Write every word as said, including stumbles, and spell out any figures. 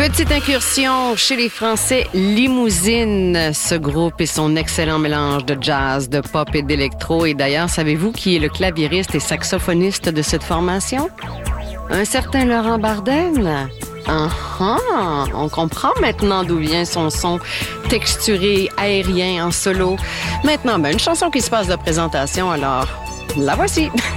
Petite incursion chez les Français Limousine, ce groupe et son excellent mélange de jazz, de pop et d'électro. Et d'ailleurs, savez-vous qui est le claviériste et saxophoniste de cette formation? Un certain Laurent Bardenne. Uh-huh. On comprend maintenant d'où vient son son texturé, aérien, en solo. Maintenant, ben, une chanson qui se passe de présentation, alors la voici.